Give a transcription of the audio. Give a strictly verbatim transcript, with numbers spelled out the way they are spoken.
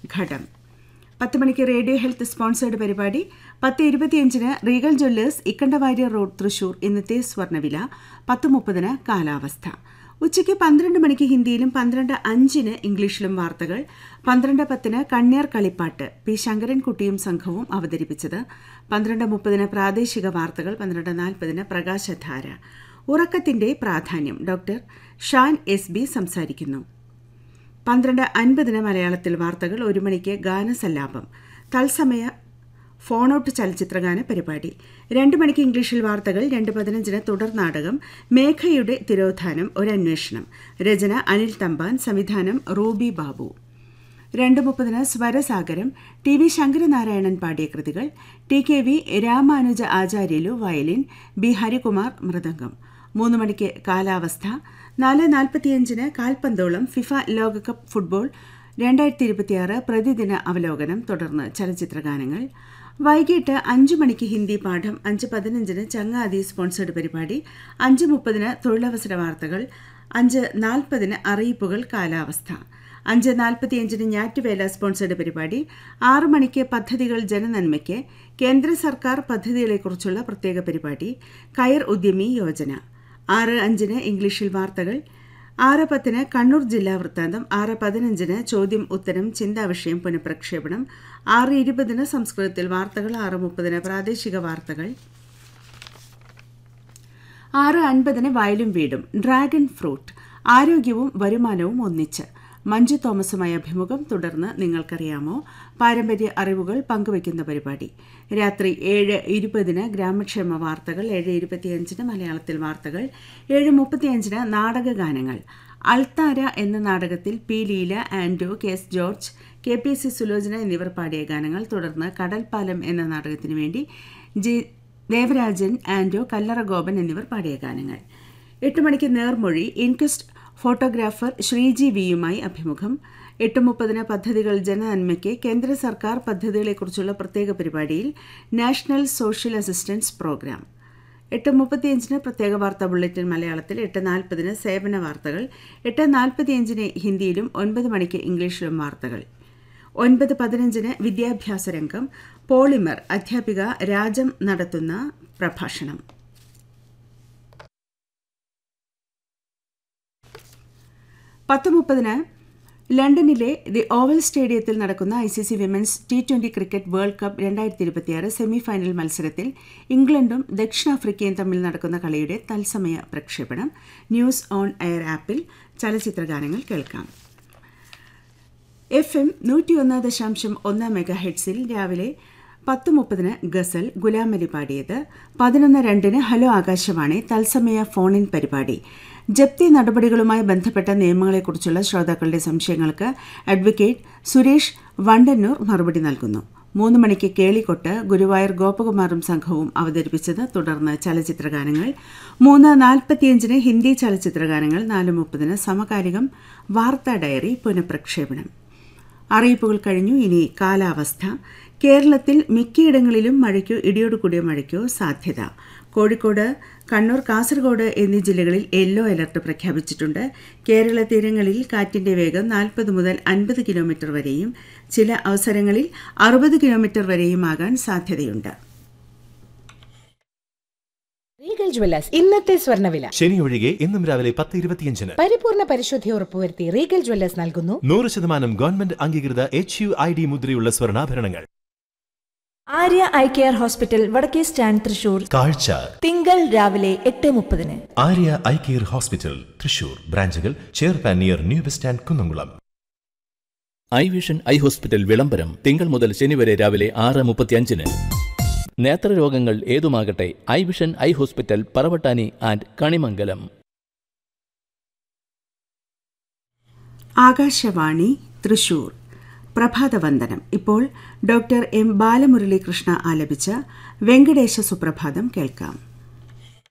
ഘടം. പത്ത് മണിക്ക് radio health sponsored പരിപാടി. പത്ത് ഇരുപത്തിയഞ്ചിന് Regal Jewellers Ikkandawarrier road Thrissur ഇന്നത്തെ സ്വർണ്ണവില. പത്ത് മുപ്പതിന് കാലാവസ്ഥ. ഉച്ചയ്ക്ക് പന്ത്രണ്ട് മണിക്ക് ഹിന്ദിയിലും പന്ത്രണ്ട് അഞ്ചിന് ഇംഗ്ലീഷിലും വാർത്തകൾ. പന്ത്രണ്ട് പത്തിന് കണ്ണിയാർ കളിപ്പാട്ട് പി ശങ്കരൻകുട്ടിയും സംഘവും അവതരിപ്പിച്ചത്. പന്ത്രണ്ട് മുപ്പതിന് പ്രാദേശിക വാർത്തകൾ. പന്ത്രണ്ട് നാൽപ്പതിന് പ്രകാശധാര. ഉറക്കത്തിന്റെ പ്രാധാന്യം ഡോക്ടർ ഷാൻ എസ് ബി സംസാരിക്കുന്നു. പന്ത്രണ്ട് അൻപതിന് മലയാളത്തിൽ വാർത്തകൾ. ഒരു മണിക്ക് ഗാനസല്ലാപം തത്സമയ ഫോണൌട്ട് ചലച്ചിത്രഗാന പരിപാടി. രണ്ട് മണിക്ക് ഇംഗ്ലീഷിൽ വാർത്തകൾ. രണ്ട് പതിനഞ്ചിന് തുടർ നാടകം മേഘയുടെ തിരോധാനം ഒരന്വേഷണം. രചന അനിൽ തമ്പാൻ, സംവിധാനം റൂബി ബാബു. രണ്ട് മുപ്പതിന് സ്വരസാഗരം ടി വി ശങ്കരനാരായണൻ പാടിയ കൃതികൾ. T K V Ramanuja ആചാര്യലു violin, B Harikumar mridangam. മൂന്ന് മണിക്ക് കാലാവസ്ഥ. നാല് നാൽപ്പത്തിയഞ്ചിന് കാൽപന്തോളം ഫിഫ ലോകകപ്പ് ഫുട്ബോൾ രണ്ടായിരത്തി ഇരുപത്തിയാറ് പ്രതിദിന അവലോകനം. തുടർന്ന് ചലച്ചിത്രഗാനങ്ങൾ. വൈകിട്ട് അഞ്ചു മണിക്ക് ഹിന്ദി പാഠം. അഞ്ച് പതിനഞ്ചിന് ചങ്ങാതി സ്പോൺസേർഡ് പരിപാടി. അഞ്ച് മുപ്പതിന് തൊഴിലവസര വാർത്തകൾ. അഞ്ച് നാൽപ്പതിന് അറിയിപ്പുകൾ കാലാവസ്ഥ. അഞ്ച് നാൽപ്പത്തിയഞ്ചിന് ഞാറ്റുവേല സ്പോൺസേർഡ് പരിപാടി. ആറു മണിക്ക് പദ്ധതികൾ ജനനന്മയ്ക്ക് കേന്ദ്ര സർക്കാർ പദ്ധതികളെക്കുറിച്ചുള്ള പ്രത്യേക പരിപാടി കയർ ഉദ്യമി യോജന. ആറ് അഞ്ചിന് ഇംഗ്ലീഷിൽ വാർത്തകൾ. ആറ് പത്തിന് കണ്ണൂർ ജില്ലാ വൃത്താന്തം. ആറ് പതിനഞ്ചിന് ചോദ്യം ഉത്തരം ചിന്താവിഷയം പുനഃപ്രക്ഷേപണം. ആറ് ഇരുപതിന് സംസ്കൃതത്തിൽ വാർത്തകൾ. ആറ് മുപ്പതിന് പ്രാദേശിക വാർത്തകൾ. ആറ് അൻപതിന് വയലും വീടും ഡ്രാഗൺ ഫ്രൂട്ട് ആരോഗ്യവും വരുമാനവും ഒന്നിച്ച് മഞ്ജു തോമസുമായി അഭിമുഖം. തുടർന്ന് നിങ്ങൾക്കറിയാമോ പാരമ്പര്യ അറിവുകൾ പങ്കുവയ്ക്കുന്ന പരിപാടി. രാത്രി ഏഴ് ഇരുപതിന് ഗ്രാമക്ഷേമ വാർത്തകൾ. ഏഴ് ഇരുപത്തിയഞ്ചിന് മലയാളത്തിൽ വാർത്തകൾ. ഏഴ് മുപ്പത്തിയഞ്ചിന് നാടകഗാനങ്ങൾ. അൾത്താര എന്ന നാടകത്തിൽ പി ലീല, ആൻഡോ, K S George, K P C Sulochana എന്നിവർ പാടിയ ഗാനങ്ങൾ. തുടർന്ന് കടൽപ്പാലം എന്ന നാടകത്തിനു വേണ്ടി ജി ദേവരാജൻ, ആൻഡോ, കല്ലറ ഗോപൻ എന്നിവർ പാടിയ ഗാനങ്ങൾ. എട്ട് മണിക്ക് നേർമൊഴി ഇൻക്വസ്റ്റ് ഫോട്ടോഗ്രാഫർ ശ്രീജി വിയുമായി അഭിമുഖം. എട്ട് മുപ്പതിന് പദ്ധതികൾ ജനനന്മയ്ക്ക് കേന്ദ്ര സർക്കാർ പദ്ധതികളെക്കുറിച്ചുള്ള പ്രത്യേക പരിപാടിയിൽ നാഷണൽ സോഷ്യൽ അസിസ്റ്റൻസ് പ്രോഗ്രാം. എട്ട് മുപ്പത്തിയഞ്ചിന് പ്രത്യേക വാർത്താ ബുള്ളറ്റിൻ മലയാളത്തിൽ. എട്ട് നാൽപ്പതിന് സേവന വാർത്തകൾ. എട്ട് നാൽപ്പത്തിയഞ്ചിന് ഹിന്ദിയിലും ഒൻപത് മണിക്ക് ഇംഗ്ലീഷിലും വാർത്തകൾ. ഒൻപത് പതിനഞ്ചിന് വിദ്യാഭ്യാസ രംഗം പോളിമർ അധ്യാപിക രാജം നടത്തുന്ന പ്രഭാഷണം. പത്ത് മുപ്പതിന് ലണ്ടനിലെ ദി ഓവൽ സ്റ്റേഡിയത്തിൽ നടക്കുന്ന I C C women's T twenty cricket world cup രണ്ടായിരത്തി ഇരുപത്തിയാറ് സെമിഫൈനൽ മത്സരത്തിൽ ഇംഗ്ലണ്ടും ദക്ഷിണാഫ്രിക്കയും തമ്മിൽ നടക്കുന്ന കളിയുടെ തത്സമയ പ്രക്ഷേപണം. ന്യൂസ് ഓൺ എയർ ആപ്പിൽ ചലച്ചിത്രഗാനങ്ങൾ കേൾക്കാം. എഫ് എം നൂറ്റിയൊന്ന് ദശാംശം ഒന്ന് മെഗാ ഹെഡ്സിൽ രാവിലെ പത്ത് മുപ്പതിന് ഗസൽ ഗുലാമലി പാടിയത്. പതിനൊന്ന് രണ്ടിന് ഹലോ ആകാശവാണി തത്സമയ ഫോണിൻ പരിപാടി. ജപ്തി നടപടികളുമായി ബന്ധപ്പെട്ട നിയമങ്ങളെക്കുറിച്ചുള്ള ശ്രോതാക്കളുടെ സംശയങ്ങൾക്ക് അഡ്വക്കേറ്റ് സുരേഷ് വണ്ടന്നൂർ മറുപടി നൽകുന്നു. മൂന്ന് മണിക്ക് കേളിക്കൊട്ട് ഗുരുവായൂർ ഗോപകുമാറും സംഘവും അവതരിപ്പിച്ചത്. തുടർന്ന് ചലച്ചിത്രഗാനങ്ങൾ. മൂന്ന് നാൽപ്പത്തിയഞ്ചിന് ഹിന്ദി ചലച്ചിത്രഗാനങ്ങൾ. നാല് മുപ്പതിന് സമകാലികം വാർത്താ ഡയറി പുനഃപ്രക്ഷേപണം. അറിയിപ്പുകൾ കഴിഞ്ഞു. ഇനി കാലാവസ്ഥ. കേരളത്തിൽ മിക്കയിടങ്ങളിലും മഴയ്ക്കോ ഇടിയോടുകൂടിയ മഴയ്ക്കോ സാധ്യത. കോഴിക്കോട്, കണ്ണൂർ, കാസർഗോഡ് എന്നീ ജില്ലകളിൽ യെല്ലോ അലർട്ട് പ്രഖ്യാപിച്ചിട്ടുണ്ട്. കേരള തീരങ്ങളിൽ കാറ്റിന്റെ വേഗം നാൽപ്പത് മുതൽ അൻപത് കിലോമീറ്റർ വരെയും ചില അവസരങ്ങളിൽ അറുപത് കിലോമീറ്റർ വരെയുമാകാൻ സാധ്യതയുണ്ട്. റീഗൽ ജ്വല്ലേഴ്സ് ഇന്നത്തെ സ്വർണ്ണവില. ശനി ഒഴികെ ഇന്നും രാവിലെ പത്ത് ഇരുപത്തിയഞ്ചിന് പരിപൂർണ പരിശുദ്ധി ഉറപ്പുവരുത്തി റീഗൽ ജ്വല്ലേഴ്സ് നൽകുന്നു നൂറ് ശതമാനം ഗവൺമെന്റ് അംഗീകൃത എച്ച് യു ഐ ഡി മുദ്രയുള്ള സ്വർണ്ണാഭരണങ്ങൾ. ആര്യ ഐ കെയർ ഹോസ്പിറ്റൽ വടക്കേ സ്റ്റാൻഡ് തൃശൂർ. കാഴ്ച തിങ്കൾ രാവിലെ എട്ട് മുപ്പതിന്. Arya eye care hospital Thrissur. ബ്രാഞ്ചുകൾ ചെയർപാൻ near new bus stand Kunnamkulam. I vision eye hospital വിളംബരം തിങ്കൾ മുതൽ ശനി വരെ രാവിലെ ആറ് മുപ്പത്തിയഞ്ചിന്. നേത്രരോഗങ്ങൾ ഏതുമാകട്ടെ I vision eye hospital Paravattani and Kanimangalam. Akashvani Thrissur. പ്രഭാതവന്ദനം. ഇപ്പോൾ ഡോക്ടർ എം ബാലമുരളീകൃഷ്ണ ആലപിച്ച വെങ്കടേശ സുപ്രഭാതം കേൾക്കാം.